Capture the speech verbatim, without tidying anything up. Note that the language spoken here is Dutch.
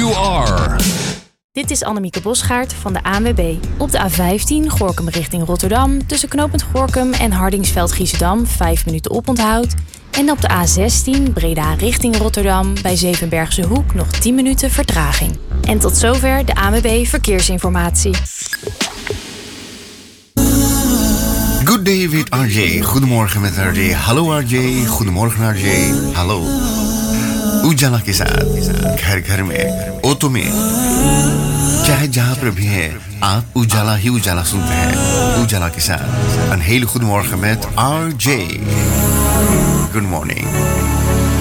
you are. Dit is Annemieke Bosgaard van de A N W B. Op de A vijftien Gorinchem richting Rotterdam tussen knooppunt Gorinchem en Hardingsveld-Giessendam vijf minuten oponthoud. En op de A zestien Breda richting Rotterdam bij Zevenbergse Hoek nog tien minuten vertraging. En tot zover de A N W B Verkeersinformatie. Good day with R J. Goedemorgen met R J. Hallo R J. Goedemorgen R J. Hallo. उजाला के साथ घर घर में ऑटो में चाहे जहां पर भी हैं आप उजाला ही उजाला सुनते हैं उजाला के साथ een hele goede morgen met R J. Good morning.